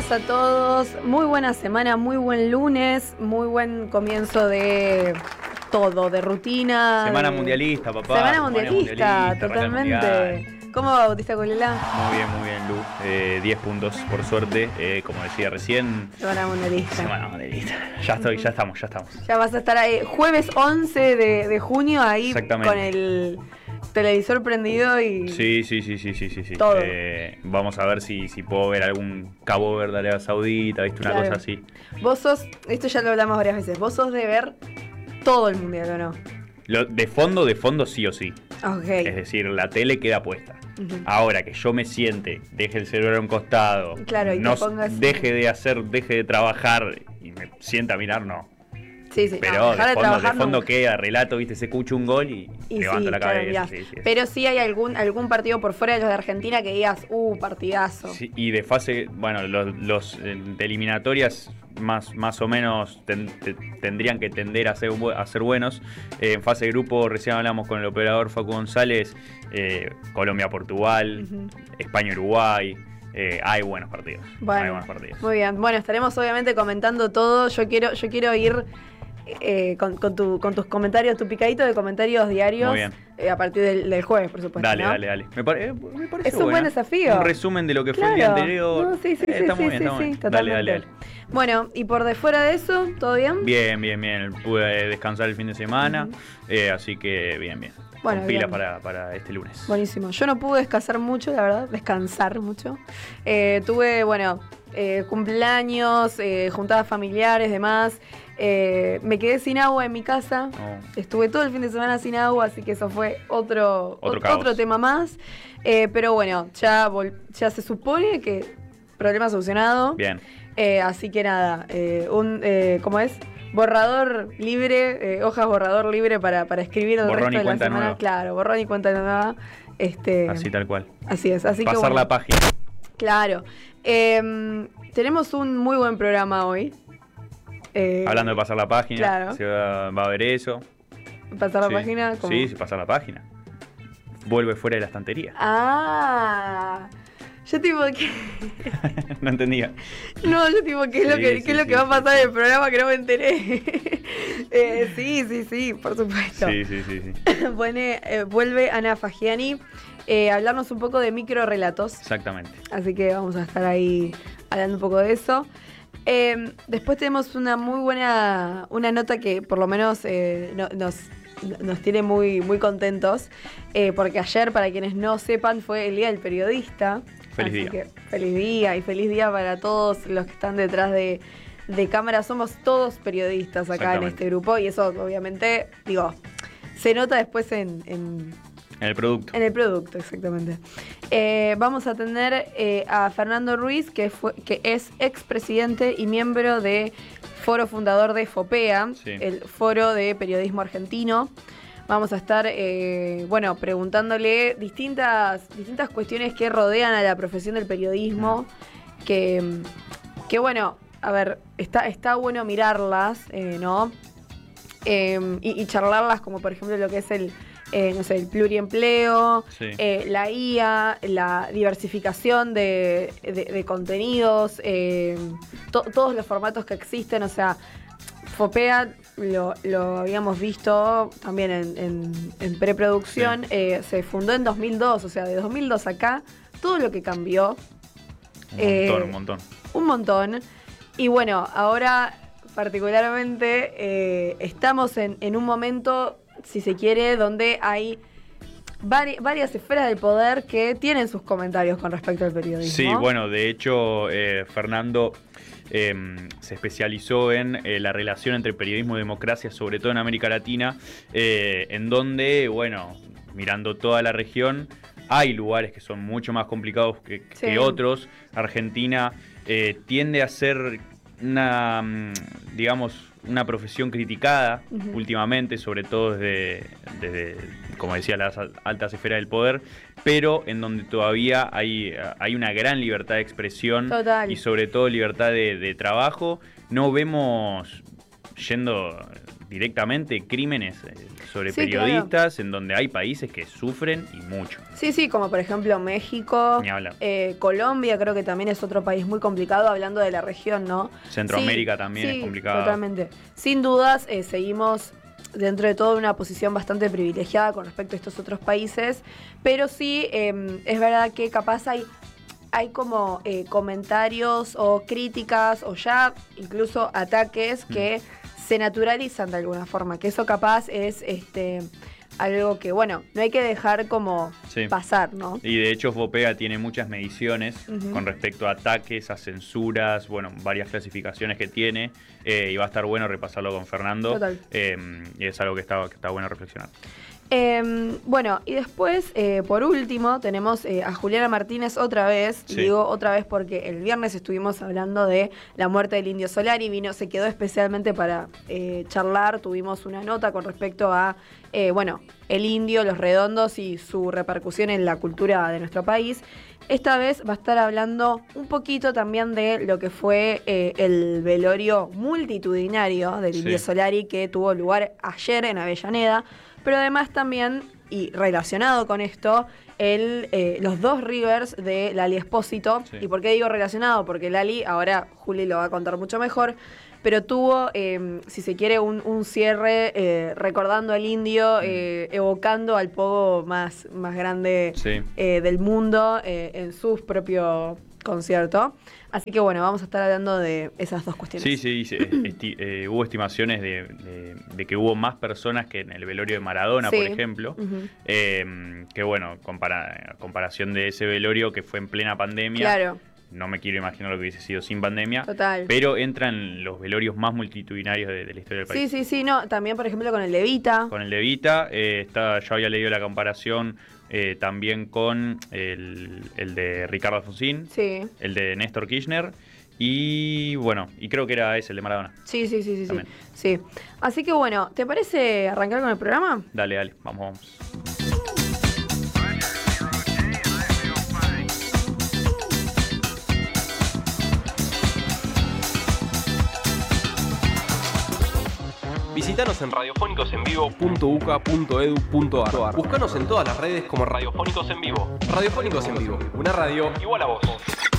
días a todos, muy buena semana, muy buen lunes, muy buen comienzo de todo, de rutina. Semana mundialista, papá. Semana mundialista, totalmente. ¿Cómo va, Bautista Colela? Muy bien, Lu. 10 puntos, por suerte. Como decía recién. Semana mundialista. Semana mundialista. Ya estamos. Ya vas a estar ahí, jueves 11 de junio, ahí con el televisor prendido y... Sí. Todo. Vamos a ver si puedo ver algún Cabo Verde, Arabia Saudita, ¿viste? Una cosa así. Vos sos, esto ya lo hablamos varias veces, vos sos de ver todo el mundial, ¿o no? De fondo sí o sí. Okay. Es decir, la tele queda puesta. Uh-huh. Ahora que yo me siente, deje el celular a un costado, claro, y no deje de trabajar y me sienta a mirar, no. Sí. Pero de fondo queda, relato, viste, se escucha un gol y levanto la cabeza. Sí. Pero sí hay algún partido por fuera de los de Argentina que digas, partidazo. Sí, y de fase, bueno, los de eliminatorias más o menos tendrían que tender a ser buenos. En fase de grupo recién hablamos con el operador Facu González, Colombia-Portugal, uh-huh. España-Uruguay. Hay buenos partidos. Muy bien. Bueno, estaremos obviamente comentando todo. Yo quiero ir con tus comentarios, tu picadito de comentarios diarios. Muy bien. A partir del jueves, por supuesto. Dale. Me parece es un buen desafío. Un resumen de lo que fue el día anterior. No, sí, está muy bien. Dale. Bueno, y por de fuera de eso, ¿todo bien? Bien. Pude descansar el fin de semana, uh-huh. Así que bien. Bueno, con pilas para este lunes. Buenísimo. Yo no pude descansar mucho, la verdad, tuve, cumpleaños, juntadas familiares, demás. Me quedé sin agua en mi casa. Estuve todo el fin de semana sin agua, así que eso fue otro tema más. Pero bueno, ya se supone que problema solucionado. Bien. Así que nada, ¿cómo es? Borrador libre, hojas borrador libre para escribir el resto de la semana. Nueva. Claro, borrón y cuenta nueva. Así tal cual. Así es. Así pasar la página. Claro. Tenemos un muy buen programa hoy. Hablando de pasar la página, claro. Se va a ver eso. ¿Pasar la página? ¿Cómo? Sí, pasar la página. Vuelve fuera de la estantería. Yo tipo que... No entendía. No, yo tipo, ¿qué es lo que va a pasar en el programa que no me enteré? Sí, por supuesto. Sí. Vuelve Ana Fagiani a hablarnos un poco de microrelatos. Exactamente. Así que vamos a estar ahí hablando un poco de eso. Después tenemos una muy buena nota que por lo menos nos tiene muy, muy contentos, porque ayer, para quienes no sepan, fue el Día del Periodista. Feliz día. Que feliz día y feliz día para todos los que están detrás de cámara. Somos todos periodistas acá en este grupo y eso obviamente, se nota después en el producto. En el producto, exactamente. Vamos a tener a Fernando Ruiz, que es expresidente y miembro de foro fundador de FOPEA, el Foro de Periodismo Argentino. Vamos a estar, preguntándole distintas cuestiones que rodean a la profesión del periodismo, que bueno, a ver, está bueno mirarlas, ¿no? Y charlarlas, como por ejemplo lo que es el pluriempleo, la IA, la diversificación de contenidos, todos los formatos que existen, o sea, FOPEA lo habíamos visto también en preproducción, se fundó en 2002, o sea, de 2002 acá, todo lo que cambió. Un montón. Y bueno, ahora particularmente estamos en un momento, si se quiere, donde hay varias esferas del poder que tienen sus comentarios con respecto al periodismo. Sí, bueno, de hecho, Fernando se especializó en la relación entre periodismo y democracia, sobre todo en América Latina, en donde, mirando toda la región, hay lugares que son mucho más complicados que otros. Argentina tiende a ser una profesión criticada últimamente, sobre todo desde, como decía, las altas esferas del poder, pero en donde todavía hay una gran libertad de expresión. Total. Y sobre todo libertad de trabajo. No vemos yendo directamente crímenes sobre Sí, periodistas, claro. en donde hay países que sufren y mucho. Sí, como por ejemplo México, Ni hablar. Colombia creo que también es otro país muy complicado, hablando de la región, ¿no? Centroamérica Sí, también sí, es complicado. Totalmente. Sin dudas, seguimos dentro de todo en una posición bastante privilegiada con respecto a estos otros países, pero sí es verdad que capaz hay como comentarios o críticas o ya incluso ataques que se naturalizan de alguna forma, que eso capaz es algo que, bueno, no hay que dejar como Sí. pasar, ¿no? Y de hecho Fopea tiene muchas mediciones Ujú. con respecto a ataques, a censuras, bueno, varias clasificaciones que tiene, y va a estar bueno repasarlo con Fernando. Total. Y es algo que está bueno reflexionar. Bueno, y después, por último, tenemos a Juliana Martínez otra vez. Sí. Y digo otra vez porque el viernes estuvimos hablando de la muerte del Indio Solari. Se quedó especialmente para charlar. Tuvimos una nota con respecto a, el indio, los redondos y su repercusión en la cultura de nuestro país. Esta vez va a estar hablando un poquito también de lo que fue el velorio multitudinario del Sí. Indio Solari que tuvo lugar ayer en Avellaneda. Pero además también, y relacionado con esto, los dos Rivers de Lali Espósito. Sí. ¿Y por qué digo relacionado? Porque Lali, ahora Juli lo va a contar mucho mejor, pero tuvo, si se quiere, un cierre recordando al indio, evocando al pogo más grande Sí. del mundo en su propio concierto. Así que bueno, vamos a estar hablando de esas dos cuestiones. Sí, hubo estimaciones de que hubo más personas que en el velorio de Maradona, Sí. por ejemplo. Ujú. Que bueno, comparación de ese velorio que fue en plena pandemia. Claro, No me quiero imaginar lo que hubiese sido sin pandemia. total. Pero entran los velorios más multitudinarios de la historia del país. Sí, no, también por ejemplo con el de Vita. Con el de Vita, yo había leído la comparación también con el de Ricardo Alfonsín, Sí. el de Néstor Kirchner y bueno, y creo que era ese, el de Maradona. Sí. También. Sí. Así que bueno, ¿te parece arrancar con el programa? Dale, vamos. Visítanos en radiofónicosenvivo.uca.edu.ar. Búscanos en todas las redes como Radiofónicos en Vivo. Radiofónicos en Vivo, una radio igual a vos.